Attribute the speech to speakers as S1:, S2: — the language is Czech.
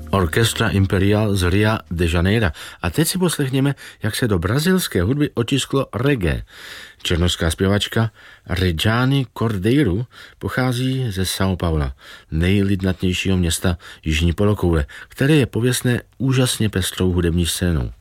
S1: Orchestra Imperial z Ria de Janeiro. A teď si poslechněme, jak se do brazilské hudby otisklo reggae. Černošská zpěvačka Rejane Cordeiro pochází ze São Paula, nejlidnatějšího města jižní polokoule, které je pověstné úžasně pestrou hudební scénou.